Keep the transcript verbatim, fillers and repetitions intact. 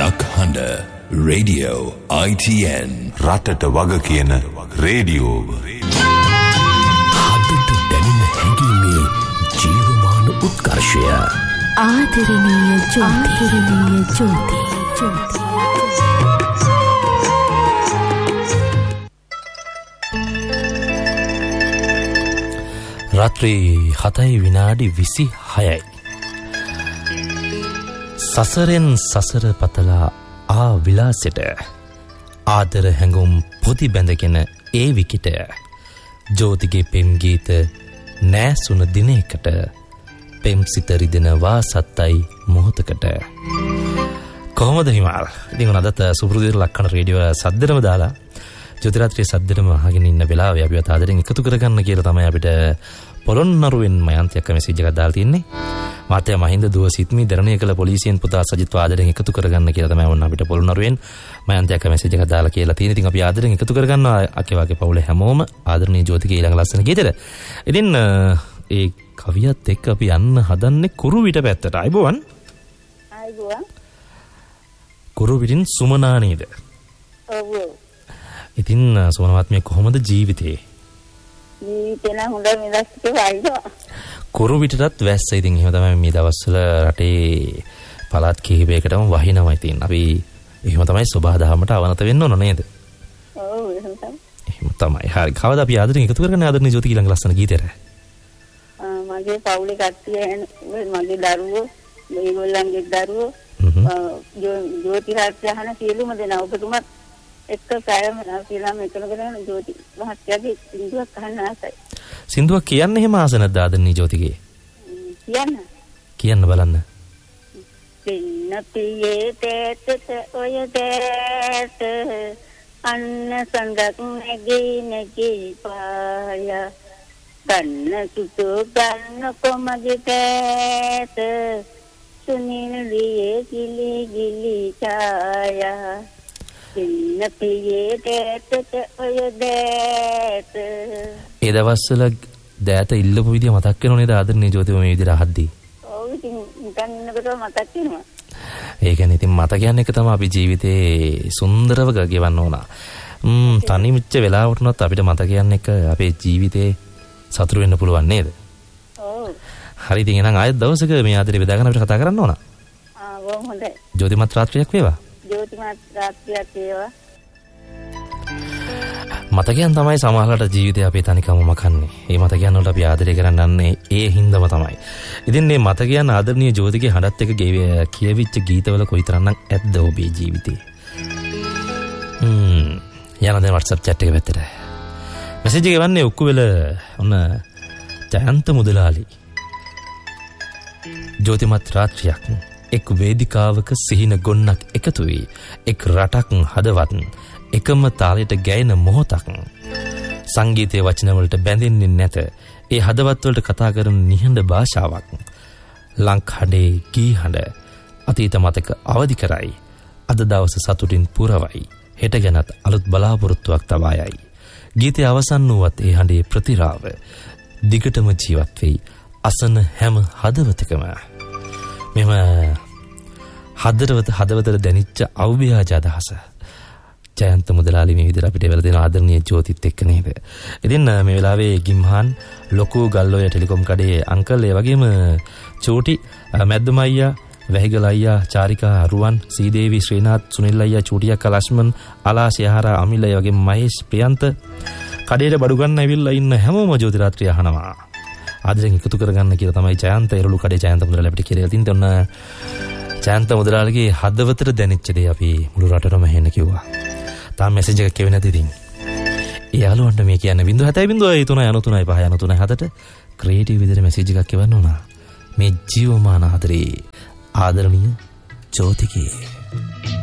ජනයක් හඬ radio I T N රටට වග කියන රේඩියෝ හදට දැනෙන හැඟීමේ ජීවමාන උත්කර්ෂය ආදරණීය ජෝති ආදරණීය ජෝති ජෝති රාත්‍රී හතයි විනාඩි විසි හයයි. සසරෙන් සසර පතලා ආ විලාසෙට ආදර හැඟුම් පොදි බැඳගෙන ඒ විකිට ජෝතිගේ පෙම් ගීත නෑසුන දිනයකට පෙම් සිත රිදෙනවා සත්තයි මොහොතකට. කොහොමද හිමාල්? ඉතින් අදත් සුපුරුදු ලක්කන රේඩියෝ සද්දරම දාලා ජෝතිරාත්‍රී සද්දරම අහගෙන ඉන්න වෙලාවේ අපි ආදරෙන් එකතු කරගන්න කියලා තමයි අපිට පොළොන්නරුවෙන් මයන්තියක් මෙසේජ් එකක් දාලා තින්නේ. මාත්‍යා මහින්ද දුව සිත්මි දරණය කළ පොලිසියෙන් පුතා සජිත් ආදරෙන් එකතු කරගන්න කියලා තමයි වුණ අපිට පොළොන්නරුවෙන් මයන්තියක් මෙසේජ් එකක් දාලා කියලා තියෙන. ඉතින් අපි ආදරෙන් එකතු කරගන්නවා අකේ වගේ පවුලේ හැමෝම ආදරණීය ජෝතිගේ ඊළඟ ලස්සන ගීතෙට. ඉතින් ඒ කවියත් එක්ක අපි යන්න හදන්නේ කුරුවිට පැත්තට. ආයිබෝවන්. ආයිබෝවන්. කුරුවිටින් සුමනා නේද? ඔව්. ඉතින් සෝනවත්මිය කොහොමද ජීවිතේ? ජීවිතේ නම් හොඳ මෙලස්ට වයිදෝ. කුරුවිටටත් වැස්ස ඉතින් එහෙම තමයි මේ දවස්වල රටේ පළාත් කිහිපයකටම වහිනවා ඉතින්. අපි එහෙම තමයි සබහාදහමට අවනත වෙන්න ඕන නේද? ඔව් එහෙම තමයි. එහෙම තමයි. හරි. කවදාද අපි ආදරෙන් එකතු කරගන්නේ ආදරණීය ජෝති ඊළඟ ලස්සන ගීතයට? මගේ පවුලේ කට්ටිය මගේ දරුවෝ මේගොල්ලන්ගේ දරුවෝ ජෝති රාත්‍රියහන සියලුම දෙනා ඔබතුමත් එක්ක සෑම කියලා මෙතන කරගෙන ජෝති මහත්යගේ සින්දුවක් අහන්න ආසයි. සින්දුවක් කියන්න එහෙම ආස නැද්ද ආදරණීය ජෝතිගේ? කියන්න. කියන්න බලන්න. පින්න පියේ තේතත ඔය තේත අන්න සංගක් නැගී නැගී පාය ගන්න සුතු ගන්න කොමගේ තේත සුනිලියේ ගිලි ගිලි ඡායා පින්න පියේ තේතත ඔය තේත. ඒ දවස්වල දෑත ඉල්ලපු විදිය මතක් වෙනව නේද ආදරණීය ජෝතිව මේ විදිහට අහද්දී? ඔව් ඉතින් නිකන් ඉන්නකොට මතක් වෙනවා. ඒ කියන්නේ ඉතින් මතකයන් එක තමයි අපි ජීවිතේ සුන්දරව ගෙවන්න ඕන. ම්ම් තනිමිච්ච වෙලාවට උනත් අපිට මතකයන් එක අපේ ජීවිතේ සතුරු වෙන්න පුළුවන් නේද? ඔව්. හරි ඉතින් එහෙනම් ආයෙත් දවසක මේ ආදරේ බෙදාගෙන අපිට කතා කරන්න ඕන. ආ බොහොම හොඳයි. ජෝතිමත් රාත්‍රියක් වේවා. ජෝතිමත් රාත්‍රියක් වේවා. මතකයන් තමයි සමහරවිට ජීවිතේ අපේ තනිකමම කන්නේ. මේ මතකයන් වලට අපි ආදරය කරන්න යන්නේ ඒ හින්දාම තමයි. ඉතින් මේ මතකයන් ආදරණීය ජෝතිගේ හඬත් එක්ක කියවිච්ච ගීතවල කොයිතරම්නම් ඇද්ද ඔබේ ජීවිතේ? හ්ම් යන දැන් WhatsApp chat එක පැත්තට. මෙසේජ් එක ගවන්නේ උක්කුවෙල ඔන්න ජයන්ත මුදලාලි. ජෝතිමත් රාත්‍රියක් එක් වේදිකාවක සිහින ගොන්නක් එකතු වී එක් රටක් හදවත් එකම තාලයට ගැයෙන මොහොතක්. සංගීතයේ වචන වලට බැඳෙන්නේ නැත. ඒ හදවත් වලට කතා කරන නිහඬ භාෂාවක්. ලංකහඬේ ගී හඬ අතීත මතක අවදි කරයි. අද දවස සතුටින් පුරවයි. හෙට ගැනත් අලුත් බලාපොරොත්තුවක් තබා යයි. ගීතය අවසන් වුවත් ඒ හඬේ ප්‍රතිරාව දිගටම ජීවත් වෙයි. අසන හැම හදවතකම මෙම හදවත හදවතට දැනිච්ච අව්‍යාජ අදහස ජයන්ත මුදලාලි මේ විදිහට අපිට වෙලා දෙන ආදරණීය ජෝතිත් එක්ක නේද. ඉතින් මේ වෙලාවේ ගිම්හාන් ලොකු ගල්ඔය ටෙලිකොම් කඩේ අංකල් ඒ වගේම චූටි මැද්දුම අයියා වැහිගල අයියා චාරිකා රුවන් සීදේවි ශ්‍රීනාත් සුනිල් අයියා චූටි අක්කා ලක්ෂ්මන් අලාස් යහරා අමිල ඒ වගේම මහේෂ් ප්‍රියන්ත කඩේට බඩු ගන්න ඇවිල්ලා ඉන්න හැමෝම ජෝති රාත්‍රිය අහනවා. ආදරෙන් එකතු කරගන්න කියලා තමයි ජයන්ත එරළු කඩේ ජයන්ත මුදලාලි අපිට කියලා තින්ද ඔන්න ජයන්ත මුදලාලිගේ හදවතට දැනෙච්ච දේ අපි මුළු රටටම හෙන්න කිව්වා. තාම මෙසේජ් එකක් කියවෙන්නේ නැති ඉතින්. ඒ යාළුවන්ට මේ කියන්නේ බිංදුව හතයි බිංදුව තුනයි අනු තුනයි පහයි අනු තුනයි හතට ක්‍රියේටිව් විදිහට මෙසේජ් එකක් කියවන්න ඕන. මේ ජීවමාන ආදරේ ආදරණීය ජෝතිගේ